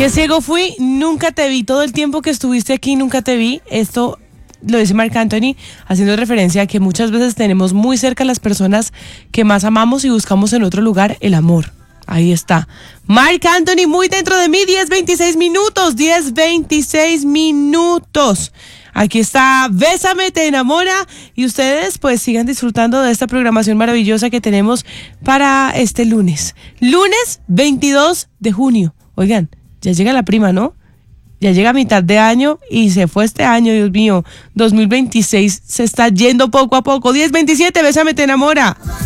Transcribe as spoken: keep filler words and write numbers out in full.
Qué ciego fui, nunca te vi. Todo el tiempo que estuviste aquí, nunca te vi. Esto lo dice Marc Anthony, haciendo referencia a que muchas veces tenemos muy cerca a las personas que más amamos y buscamos en otro lugar el amor. Ahí está. Marc Anthony, muy dentro de mí, diez veintiséis minutos, diez veintiséis minutos. Aquí está Bésame, te enamora. Y ustedes pues sigan disfrutando de esta programación maravillosa que tenemos para este lunes. Lunes veintidós de junio. Oigan, ya llega la prima, ¿no? Ya llega a mitad de año y se fue este año, Dios mío. dos mil veintiséis se está yendo poco a poco. diez veintisiete, Bésame, te enamora.